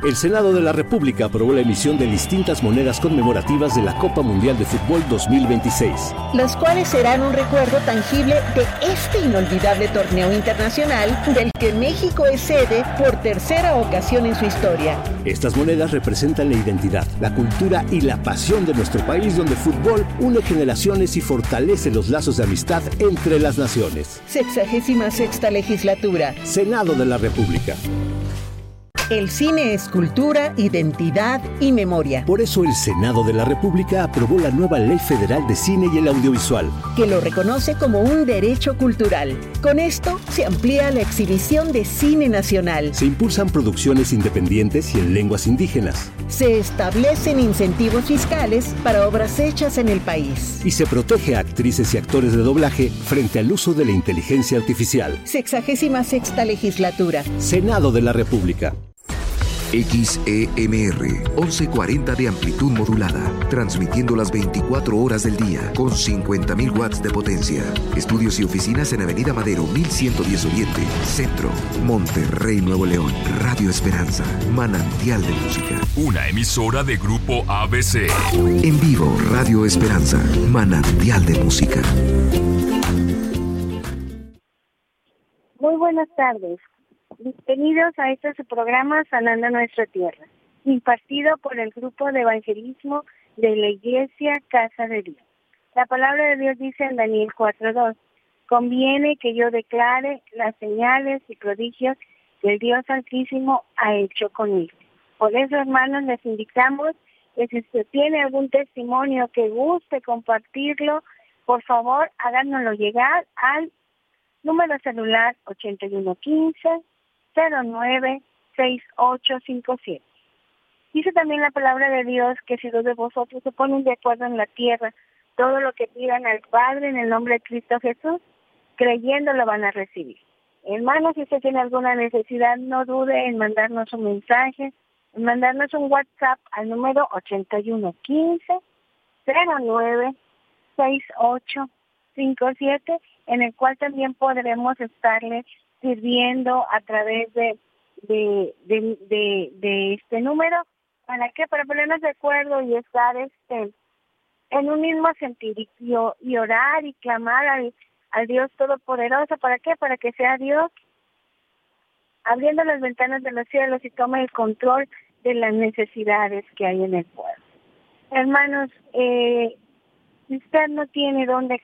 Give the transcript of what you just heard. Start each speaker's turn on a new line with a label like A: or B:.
A: El Senado de la República aprobó la emisión de distintas monedas conmemorativas de la Copa Mundial de Fútbol 2026.
B: Las cuales serán un recuerdo tangible de este inolvidable torneo internacional del que México es sede por tercera ocasión en su historia.
A: Estas monedas representan la identidad, la cultura y la pasión de nuestro país, donde el fútbol une generaciones y fortalece los lazos de amistad entre las naciones.
B: 66ª legislatura.
A: Senado de la República.
B: El cine es cultura, identidad y memoria.
A: Por eso el Senado de la República aprobó la nueva Ley Federal de Cine y el Audiovisual,
B: que lo reconoce como un derecho cultural. Con esto se amplía la exhibición de cine nacional.
A: Se impulsan producciones independientes y en lenguas indígenas.
B: Se establecen incentivos fiscales para obras hechas en el país.
A: Y se protege a actrices y actores de doblaje frente al uso de la inteligencia artificial.
B: 66ª legislatura.
A: Senado de la República.
C: XEMR 1140 de amplitud modulada, transmitiendo las 24 horas del día con 50.000 watts de potencia. Estudios y oficinas en Avenida Madero 1110 Oriente, Centro, Monterrey, Nuevo León. Radio Esperanza, manantial de música.
D: Una emisora de Grupo ABC.
C: En vivo, Radio Esperanza, manantial de música.
E: Muy buenas tardes. Bienvenidos a este su programa Sanando Nuestra Tierra, impartido por el Grupo de Evangelismo de la Iglesia Casa de Dios. La palabra de Dios dice en Daniel 4:2, conviene que yo declare las señales y prodigios que el Dios Altísimo ha hecho conmigo. Por eso, hermanos, les indicamos que si usted tiene algún testimonio que guste compartirlo, por favor, háganoslo llegar al número celular 8115-096857. Dice también la palabra de Dios que si dos de vosotros se ponen de acuerdo en la tierra, todo lo que pidan al Padre en el nombre de Cristo Jesús, creyendo lo van a recibir. Hermanos, si usted tiene alguna necesidad, no dude en mandarnos un mensaje, en mandarnos un WhatsApp al número 8115-096857, en el cual también podremos estarle sirviendo a través de este número. ¿Para qué? Para ponernos de acuerdo y estar en un mismo sentir y orar y clamar al Dios Todopoderoso. ¿Para qué? Para que sea Dios abriendo las ventanas de los cielos y tome el control de las necesidades que hay en el pueblo. Hermanos, si usted no tiene dónde